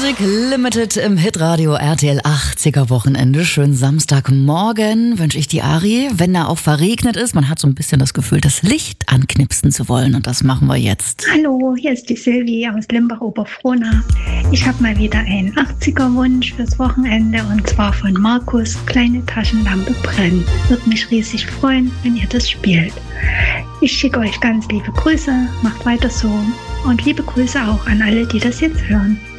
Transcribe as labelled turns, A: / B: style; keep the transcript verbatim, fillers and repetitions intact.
A: Music Limited im Hitradio R T L achtziger Wochenende. Schönen Samstagmorgen wünsche ich die Ari. Wenn da auch verregnet ist, man hat so ein bisschen das Gefühl, das Licht anknipsen zu wollen. Und das machen wir jetzt.
B: Hallo, hier ist die Silvi aus Limbach-Oberfrohna. Ich habe mal wieder einen achtziger-Wunsch fürs Wochenende und zwar von Markus. Kleine Taschenlampe brennt. Würde mich riesig freuen, wenn ihr das spielt. Ich schicke euch ganz liebe Grüße, macht weiter so und liebe Grüße auch an alle, die das jetzt hören.